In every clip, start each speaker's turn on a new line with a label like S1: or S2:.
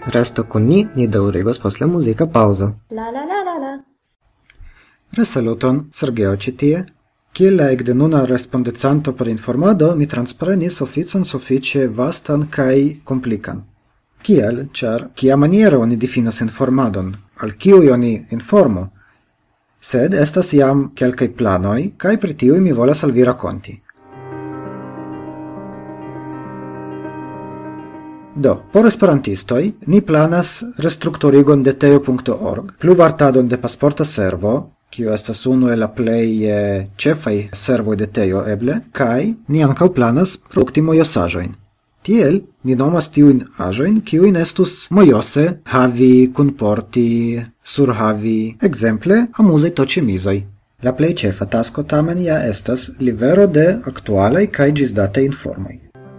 S1: Resto con ni daŭrigos post la muzika paŭzo.
S2: La la la la la.
S3: Resaluton, Sergeo ĉi tie. Kiel la ekde nuna respondecanto por informado, mi transprenis oficon sufiĉe vastan kaj komplikan. Kiel, ĉar kia maniero oni difinas informadon, al kiuj oni informu? Sed estas jam kelkaj planoj, kaj pri tiuj mi volas al vi rakonti. Do, por esperantistoj, ni planas restrukturigon de teo.org, pluvartadon de pasporta servo, kiu estas unu el la plej ĉefaj servoj de Teo eble, kaj ni ankaŭ planas produkti mojosaĵojn. Tiel ni nomas tiujn aĵojn, kiujn estus mojose havi, kunporti, surhavi, ekzemple amuzaj toĉemizoj. La plej ĉefa tasko tamen ja estas livero de aktualaj kaj ĝisdataj informoj.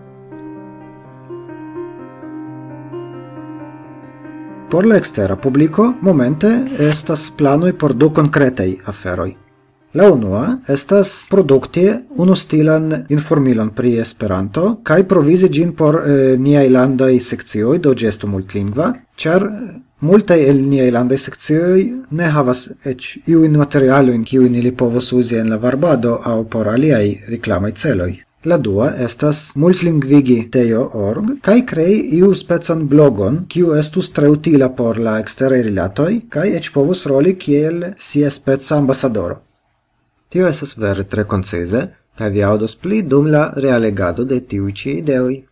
S3: Por la extera publico, momente estas planoj por du konkretaj aferoj. La unua estas produkti unu stilan informilon pri Esperanto kaj provizi ĝin por niaj landaj sekcioj, do ĝi estu multlingva, ĉar multaj el niaj landaj sekcioj ne havas eĉ iujn materialojn, kiujn ili povos uzi en la varbado aŭ por aliaj reklamaj celoj. La dua estas multlingvigi teo.org kaj krei iu specan blogon, kiu estus tre utila por la eksteraj rilatoj kaj eĉ povus roli kiel sia speca ambasadoro.
S1: Tio estas vere tre koncize, kaj vi aŭdos pli dum la realegado de tiuj ĉi ideoj.